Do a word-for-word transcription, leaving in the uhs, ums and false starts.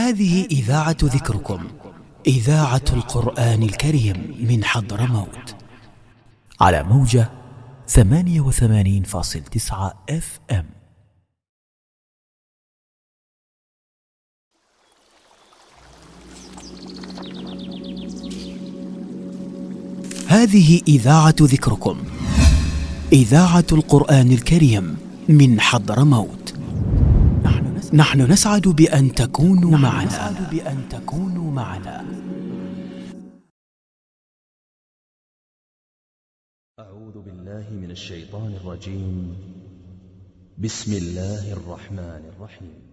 هذه إذاعة ذكركم، إذاعة القرآن الكريم من حضرموت، على موجة ثمانية وثمانين فاصل تسعة اف ام. هذه إذاعة ذكركم، إذاعة القرآن الكريم من حضرموت. نحن نسعد بأن تكونوا معنا. نسعد بأن تكونوا معنا. أعوذ بالله من الشيطان الرجيم. بسم الله الرحمن الرحيم.